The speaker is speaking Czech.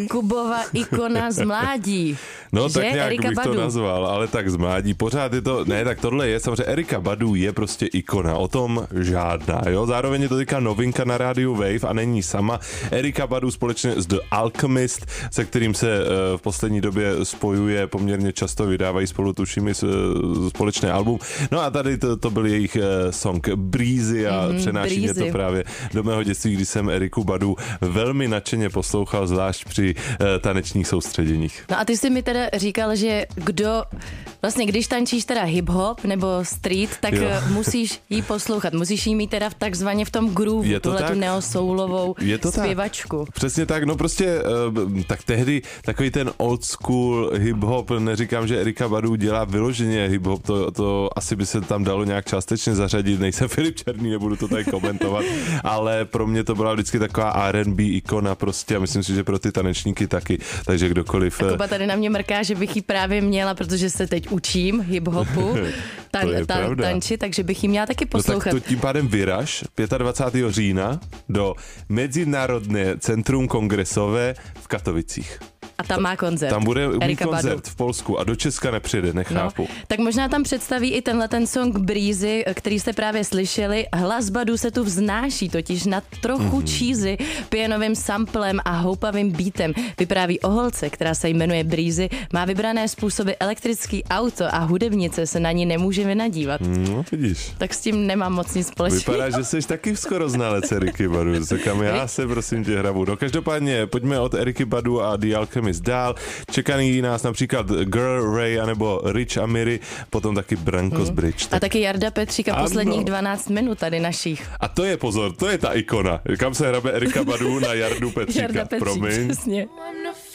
Kubova ikona z mládí. No že? tak nějak Erika bych Badu. to nazval, ale tak z mládí. Pořád je to, ne, tak tohle je samozřejmě, Erika Badu je prostě ikona, o tom žádná, jo. Zároveň je to teďka novinka na rádiu Wave a není sama. Erika Badu společně s The Alchemist, se kterým se v poslední době spojuje, poměrně často vydávají spolu, tuším, společné album. No a tady to byl jejich song Breezy a přenáší mě to právě do mého dětství, kdy jsem Eriku Badu velmi nadšeně poslouchal, zvlášť při tanečních soustředěních. No a ty jsi mi teda říkal, že vlastně když tančíš teda hip-hop nebo street, tak musíš jí poslouchat, musíš jí mít teda takzvaně v tom groove, tuhletu neosoulovou zpěvačku. Tak. Přesně tak, no prostě tak tehdy takový ten old school hip-hop, neříkám, že Erika Badu dělá vyloženě hip-hop, to asi by se tam dalo nějak částečně zařadit, nejsem Filip Černý, nebudu to tady komentovat, ale pro mě to byla vždycky taková R&B ikona prostě a myslím si, že pro ty tanečníky taky, takže kdokoliv. A Kuba tady na mě mrká, že bych ji právě měla, protože se teď učím hip-hopu, tanči, takže bych ji měla taky poslouchat. No tak to tím pádem vyraž 25. října do Mezinárodné centrum kongresové v Katovicích. A tam má koncert. Tam bude mít koncert Badu. v Polsku a do Česka nepřijede, nechápu. No, tak možná tam představí i ten song Breezy, který jste právě slyšeli. Hlas Badu se tu vznáší totiž na trochu cheesy, pianovým samplem a houpavým beatem. Vypráví o holce, která se jmenuje Breezy, má vybrané způsoby elektrický auto a hudebnice se na ní nemůže vynadívat. No, vidíš. Tak s tím nemám moc nic společného. Vypadá, že jsi taky skoro znalec Eriky Badu, kam já se prosím tě hrabu. No každopádně pojďme od Eriky Badu a The Alchemist dál. Čekaný nás například Girl Ray anebo Rich Amiri, potom taky Branko z Bridge. A taky Jarda Petříka posledních 12 minut tady našich. A to je pozor, to je ta ikona. Kam se hrabe Erika Badu na Jardu Petříka. Jarda Petřík, promiň. přesně.